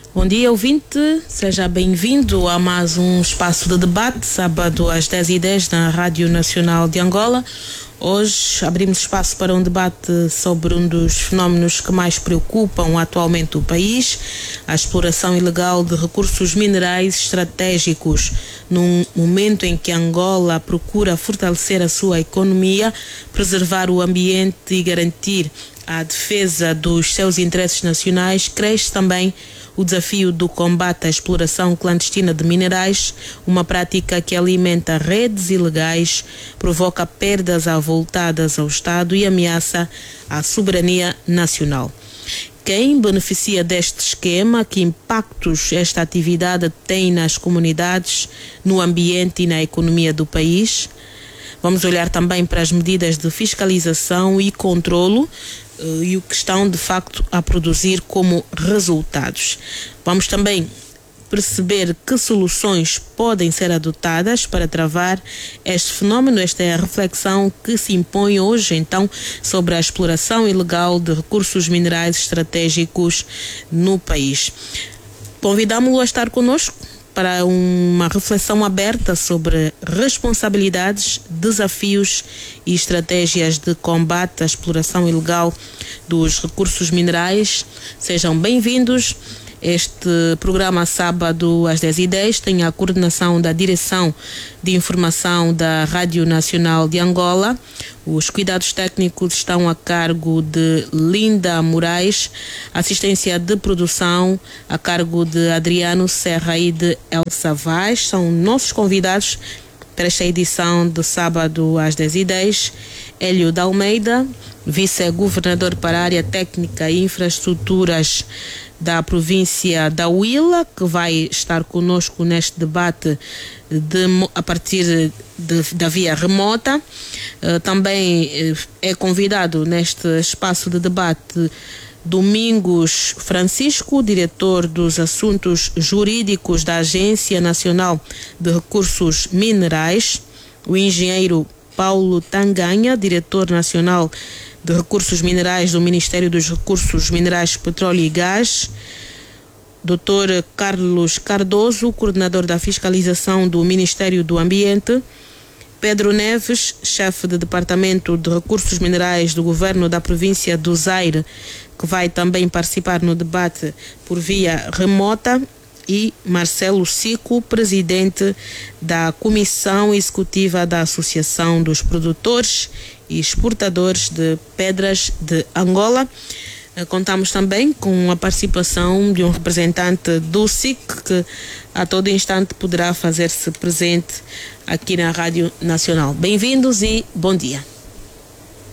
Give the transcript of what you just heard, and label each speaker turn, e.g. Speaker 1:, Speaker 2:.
Speaker 1: Bom dia, ouvinte. Seja bem-vindo a mais um espaço de debate, sábado às 10h10 na Rádio Nacional de Angola. Hoje abrimos espaço para um debate sobre um dos fenómenos que mais preocupam atualmente o país, a exploração ilegal de recursos minerais estratégicos, num momento em que Angola procura fortalecer a sua economia, preservar o ambiente e garantir a defesa dos seus interesses nacionais. Cresce também o desafio do combate à exploração clandestina de minerais, uma prática que alimenta redes ilegais, provoca perdas avultadas ao Estado e ameaça a soberania nacional. Quem beneficia deste esquema? Que impactos esta atividade tem nas comunidades, no ambiente e na economia do país? Vamos olhar também para as medidas de fiscalização e controlo e o que estão de facto a produzir como resultados. Vamos também perceber que soluções podem ser adotadas para travar este fenómeno. Esta é a reflexão que se impõe hoje, então, sobre a exploração ilegal de recursos minerais estratégicos no país. Convidamos-lo a estar connosco para uma reflexão aberta sobre responsabilidades, desafios e estratégias de combate à exploração ilegal dos recursos minerais. Sejam bem-vindos. Este programa, sábado às 10h10, tem a coordenação da Direção de Informação da Rádio Nacional de Angola. Os cuidados técnicos estão a cargo de Linda Moraes, assistência de produção a cargo de Adriano Serra e de Elsa Vaz. São nossos convidados para esta edição de sábado às 10h10. Hélio de Almeida, vice-governador para a área técnica e infraestruturas da província da Huila, que vai estar conosco neste debate a partir da via remota. Também é convidado neste espaço de debate Domingos Francisco, diretor dos assuntos jurídicos da Agência Nacional de Recursos Minerais, o engenheiro Paulo Tanganha, diretor nacional de Recursos Minerais do Ministério dos Recursos Minerais, Petróleo e Gás, Dr. Carlos Cardoso, coordenador da fiscalização do Ministério do Ambiente, Pedro Neves, chefe de Departamento de Recursos Minerais do Governo da província do Zaire, que vai também participar no debate por via remota, e Marcelo Sico, presidente da Comissão Executiva da Associação dos Produtores e Exportadores de Pedras de Angola. Contamos também com a participação de um representante do SIC, que a todo instante poderá fazer-se presente aqui na Rádio Nacional. Bem-vindos e bom dia.